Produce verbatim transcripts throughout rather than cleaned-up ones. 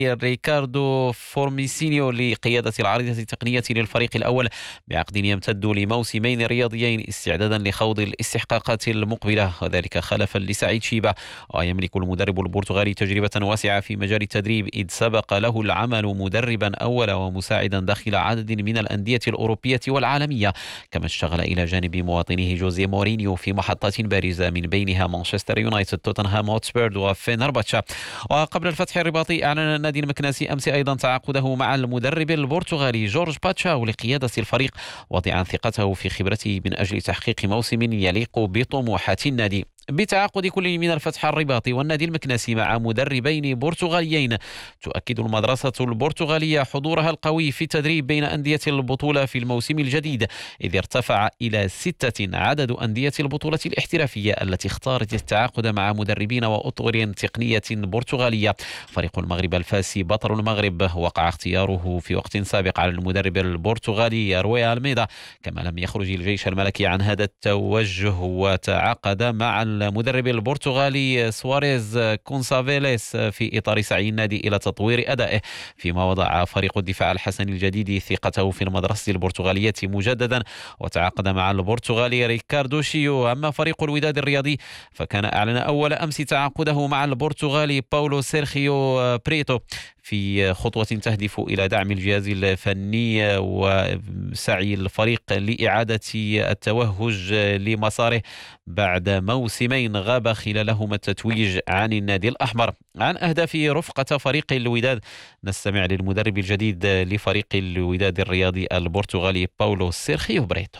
ريكاردو فورميسينيو لقيادة العارضة التقنية للفريق الأول بعقد يمتد لموسمين رياضيين استعدادا لخوض الاستحقاقات المقبلة، وذلك خلفا لسعيد شيبة. ويملك المدرب البرتغالي تجربة واسعة في مجال التدريب، إذ سبق له العمل مدربا أول ومساعدا داخل عدد من الأندية الأوروبية والعالمية، كما اشتغل إلى جانب مواطنه جوزيه مورينيو في محطات بارزة من بينها مانشستر يونايتد، توتنهام هوتسبيرد وفينرباتشا. وقبل الفتح الرباطي أعلن النادي المكناسي أمس أيضا تعاقده مع المدرب البرتغالي جورج باتشاو لقيادة الفريق، واضعا ثقته في خبرته من أجل تحقيق موسم يليق بطموحات النادي. بتعاقد كل من الفتح الرباطي والنادي المكناسي مع مدربين برتغاليين، تؤكد المدرسة البرتغالية حضورها القوي في التدريب بين أندية البطولة في الموسم الجديد، إذ ارتفع إلى ستة عدد أندية البطولة الاحترافية التي اختارت التعاقد مع مدربين وأطر تقنية برتغالية. فريق المغرب الفاسي بطل المغرب وقع اختياره في وقت سابق على المدرب البرتغالي روي ألميدا، كما لم يخرج الجيش الملكي عن هذا التوجه وتعاقد مع المدرب البرتغالي سواريز كونسافيليس في إطار سعي النادي إلى تطوير أدائه، فيما وضع فريق الدفاع الحسني الجديد ثقته في المدرسة البرتغالية مجددا وتعاقد مع البرتغالي ريكاردو شيو. أما فريق الوداد الرياضي فكان أعلن أول أمس تعاقده مع البرتغالي باولو سيرخيو بريتو في خطوة تهدف إلى دعم الجهاز الفني وسعي الفريق لإعادة التوهج لمساره بعد موسمين غاب خلالهما التتويج عن النادي الأحمر. عن أهداف رفقة فريق الوداد نستمع للمدرب الجديد لفريق الوداد الرياضي البرتغالي باولو سيرخيو بريتو.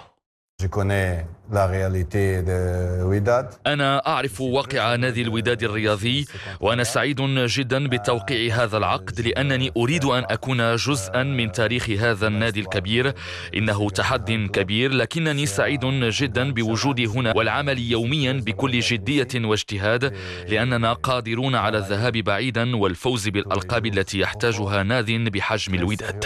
أنا أعرف واقع نادي الوداد الرياضي، وأنا سعيد جدا بتوقيع هذا العقد لأنني أريد أن أكون جزءا من تاريخ هذا النادي الكبير. إنه تحد كبير، لكنني سعيد جدا بوجودي هنا والعمل يوميا بكل جدية واجتهاد، لأننا قادرون على الذهاب بعيدا والفوز بالألقاب التي يحتاجها نادي بحجم الوداد.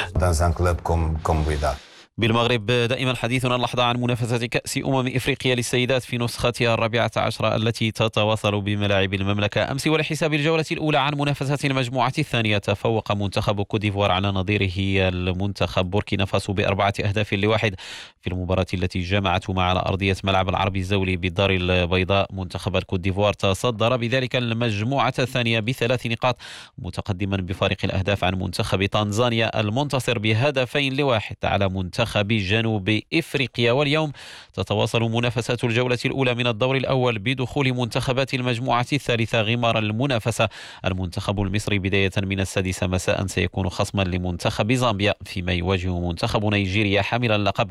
بالمغرب دائما حديثنا اللحظة عن منافسة كأس أمم إفريقيا للسيدات في نسختها الرابعة عشرة التي تتواصل بملاعب المملكة أمس. ولحساب الجولة الأولى عن منافسة المجموعة الثانية، تفوق منتخب كوت ديفوار على نظيره المنتخب بوركينا فاسو بأربعة أهداف لواحد في المباراة التي جمعته مع على أرضية ملعب العربي الزولي بالدار البيضاء. منتخب كوت ديفوار تصدر بذلك المجموعة الثانية بثلاث نقاط، متقدما بفارق الأهداف عن منتخب تنزانيا المنتصر بهدفين لواحد على منتخب بجنوب إفريقيا. واليوم تتواصل منافسات الجولة الأولى من الدور الأول بدخول منتخبات المجموعة الثالثة غمار المنافسة. المنتخب المصري بداية من السادسة مساء سيكون خصما لمنتخب زامبيا، فيما يواجه منتخب نيجيريا حامل اللقب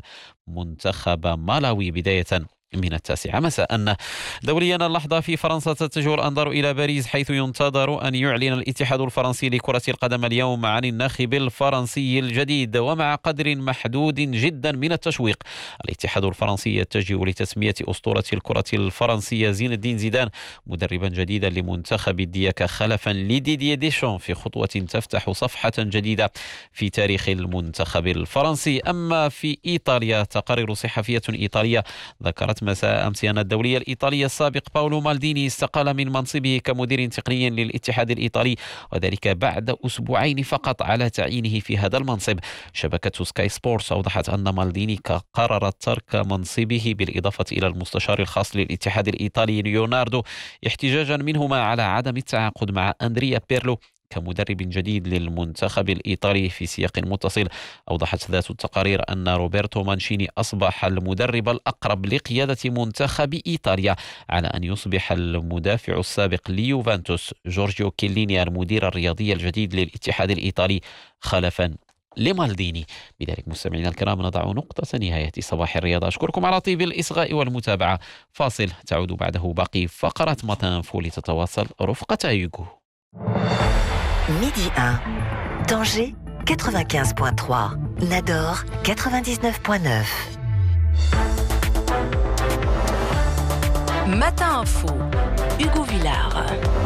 منتخب مالاوي بداية من التاسعة مساء. دوليا اللحظة في فرنسا تتجه الأنظار إلى باريس، حيث ينتظر أن يعلن الاتحاد الفرنسي لكرة القدم اليوم عن الناخب الفرنسي الجديد، ومع قدر محدود جدا من التشويق. الاتحاد الفرنسي يتجه لتسمية أسطورة الكرة الفرنسية زين الدين زيدان مدربا جديدا لمنتخب الدياكا خلفا لديدييه ديشون، في خطوة تفتح صفحة جديدة في تاريخ المنتخب الفرنسي. أما في إيطاليا، تقارير صحفية إيطالية ذكرت مساء أمس أن الدولي الإيطالي السابق باولو مالديني استقال من منصبه كمدير تقني للاتحاد الإيطالي، وذلك بعد أسبوعين فقط على تعيينه في هذا المنصب. شبكة سكاي سبورتس أوضحت أن مالديني قرر ترك منصبه بالإضافة إلى المستشار الخاص للاتحاد الإيطالي ليوناردو، احتجاجا منهما على عدم التعاقد مع أندريا بيرلو كمدرب جديد للمنتخب الإيطالي. في سياق متصل أوضحت ذات التقارير أن روبرتو مانشيني أصبح المدرب الأقرب لقيادة منتخب إيطاليا على أن يصبح المدافع السابق ليوفنتوس جورجيو كيليني المدير الرياضي الجديد للاتحاد الإيطالي خلفا لمالديني. بذلك مستمعينا الكرام نضع نقطة نهاية صباح الرياضة. أشكركم على طيب الإصغاء والمتابعة. فاصل تعود بعده باقي فقرات ماتان فو لتتواصل رفقة يوغو. Midi un, Tanger quatre-vingt-quinze virgule trois, Nador quatre-vingt-dix-neuf virgule neuf. Matin Info, Hugo Villard.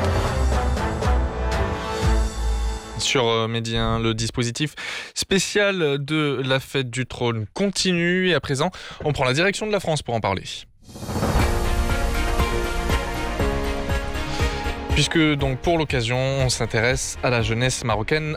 Sur Midi un, le dispositif spécial de la fête du trône continue et à présent, on prend la direction de la France pour en parler. puisque donc pour l'occasion, on s'intéresse à la jeunesse marocaine